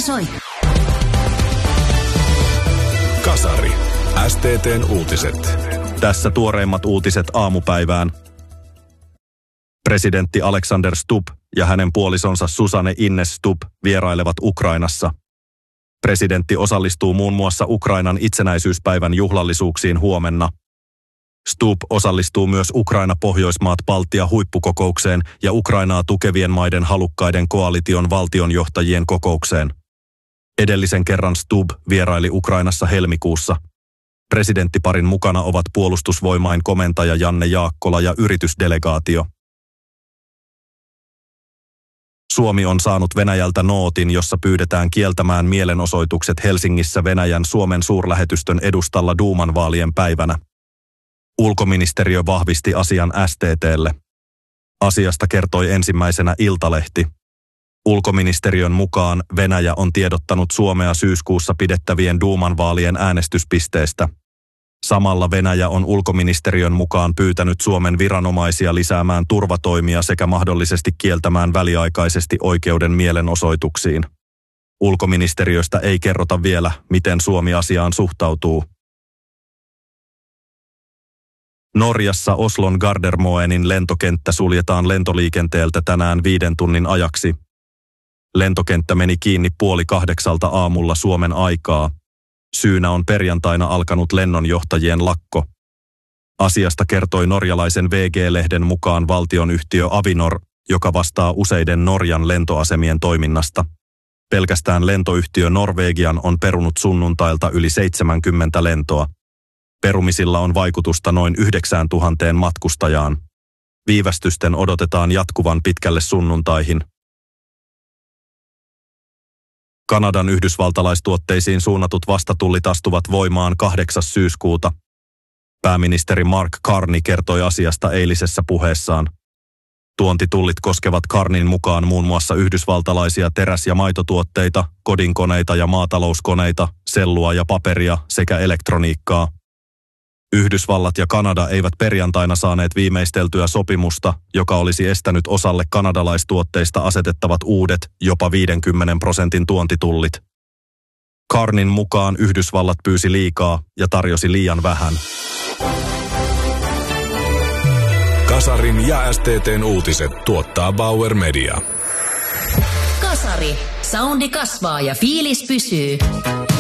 soi. Kasari. STT:n uutiset. Tässä tuoreimmat uutiset aamupäivään. Presidentti Alexander Stubb ja hänen puolisonsa Susanne Ines Stubb vierailevat Ukrainassa. Presidentti osallistuu muun muassa Ukrainan itsenäisyyspäivän juhlallisuuksiin huomenna. Stubb osallistuu myös Ukraina-Pohjoismaat-Baltia huippukokoukseen ja Ukrainaa tukevien maiden halukkaiden koalition valtionjohtajien kokoukseen. Edellisen kerran Stubb vieraili Ukrainassa helmikuussa. Presidenttiparin mukana ovat puolustusvoimain komentaja Janne Jaakkola ja yritysdelegaatio. Suomi on saanut Venäjältä nootin, jossa pyydetään kieltämään mielenosoitukset Helsingissä Venäjän Suomen suurlähetystön edustalla Duuman vaalien päivänä. Ulkoministeriö vahvisti asian STT:lle. Asiasta kertoi ensimmäisenä Iltalehti. Ulkoministeriön mukaan Venäjä on tiedottanut Suomea syyskuussa pidettävien Duuman vaalien äänestyspisteestä. Samalla Venäjä on ulkoministeriön mukaan pyytänyt Suomen viranomaisia lisäämään turvatoimia sekä mahdollisesti kieltämään väliaikaisesti oikeuden mielenosoituksiin. Ulkoministeriöstä ei kerrota vielä, miten Suomi asiaan suhtautuu. Norjassa Oslon Gardermoenin lentokenttä suljetaan lentoliikenteeltä tänään 5 tunnin ajaksi. Lentokenttä meni kiinni 7:30 aamulla Suomen aikaa. Syynä on perjantaina alkanut lennonjohtajien lakko. Asiasta kertoi norjalaisen VG-lehden mukaan valtionyhtiö Avinor, joka vastaa useiden Norjan lentoasemien toiminnasta. Pelkästään lentoyhtiö Norwegian on perunut sunnuntailta yli 70 lentoa. Perumisilla on vaikutusta noin 9 000 matkustajaan. Viivästysten odotetaan jatkuvan pitkälle sunnuntaihin. Kanadan yhdysvaltalaistuotteisiin suunnatut vastatullit astuvat voimaan 8. syyskuuta. Pääministeri Mark Carney kertoi asiasta eilisessä puheessaan. Tuontitullit koskevat Carneyn mukaan muun muassa yhdysvaltalaisia teräs- ja maitotuotteita, kodinkoneita ja maatalouskoneita, sellua ja paperia sekä elektroniikkaa. Yhdysvallat ja Kanada eivät perjantaina saaneet viimeisteltyä sopimusta, joka olisi estänyt osalle kanadalaistuotteista asetettavat uudet, jopa 50% tuontitullit. Carneyn mukaan Yhdysvallat pyysi liikaa ja tarjosi liian vähän. Kasarin ja STT:n uutiset tuottaa Bauer Media. Kasari. Soundi kasvaa ja fiilis pysyy.